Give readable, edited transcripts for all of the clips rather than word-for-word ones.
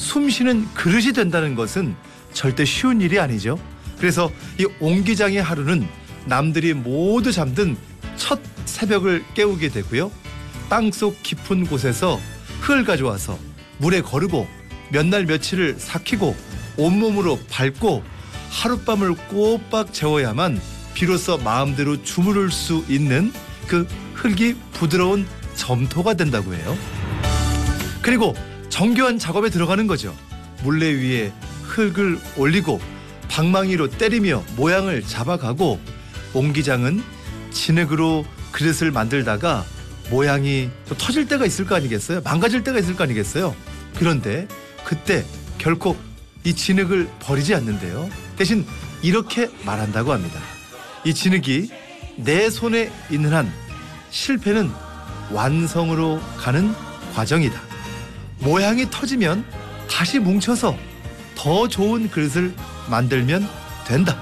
숨쉬는 그릇이 된다는 것은 절대 쉬운 일이 아니죠. 그래서 이 옹기장의 하루는 남들이 모두 잠든 첫 새벽을 깨우게 되고요. 땅속 깊은 곳에서 흙을 가져와서 물에 거르고 몇 날 며칠을 삭히고 온몸으로 밟고 하룻밤을 꼬박 재워야만 비로소 마음대로 주무를 수 있는 그 흙이 부드러운 점토가 된다고 해요. 그리고 정교한 작업에 들어가는 거죠. 물레 위에 흙을 올리고 방망이로 때리며 모양을 잡아가고 옹기장은 진흙으로 그릇을 만들다가 모양이 또 터질 때가 있을 거 아니겠어요? 망가질 때가 있을 거 아니겠어요? 그런데 그때 결코 이 진흙을 버리지 않는데요. 대신 이렇게 말한다고 합니다. 이 진흙이 내 손에 있는 한 실패는 완성으로 가는 과정이다. 모양이 터지면 다시 뭉쳐서 더 좋은 그릇을 만들면 된다.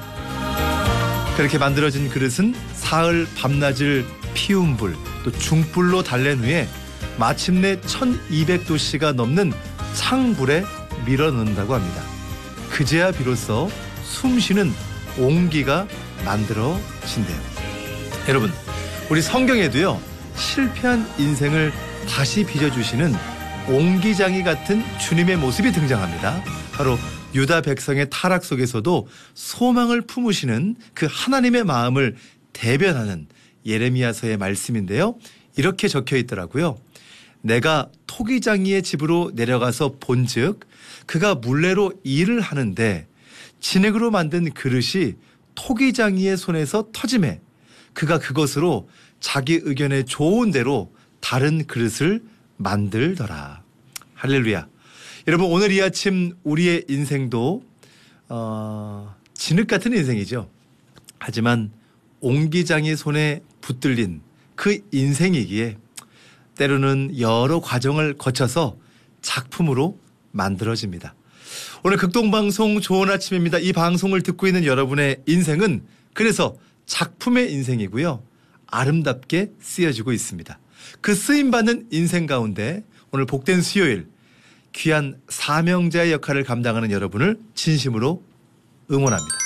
그렇게 만들어진 그릇은 사흘 밤낮을 피운 불, 또 중불로 달랜 후에 마침내 1200도씨가 넘는 창불에 밀어넣는다고 합니다. 그제야 비로소 숨쉬는 옹기가 만들어진대요. 여러분, 우리 성경에도요, 실패한 인생을 다시 빚어주시는 옹기장이 같은 주님의 모습이 등장합니다. 바로 유다 백성의 타락 속에서도 소망을 품으시는 그 하나님의 마음을 대변하는 예레미야서의 말씀인데요. 이렇게 적혀 있더라고요. 내가 토기장이의 집으로 내려가서 본즉 그가 물레로 일을 하는데 진흙으로 만든 그릇이 토기장이의 손에서 터짐에 그가 그것으로 자기 의견에 좋은 대로 다른 그릇을 만들더라. 할렐루야. 여러분, 오늘 이 아침 우리의 인생도 진흙 같은 인생이죠. 하지만 옹기장의 손에 붙들린 그 인생이기에 때로는 여러 과정을 거쳐서 작품으로 만들어집니다. 오늘 극동방송 좋은 아침입니다. 이 방송을 듣고 있는 여러분의 인생은 그래서 작품의 인생이고요. 아름답게 쓰여지고 있습니다. 그 쓰임받는 인생 가운데 오늘 복된 수요일 귀한 사명자의 역할을 감당하는 여러분을 진심으로 응원합니다.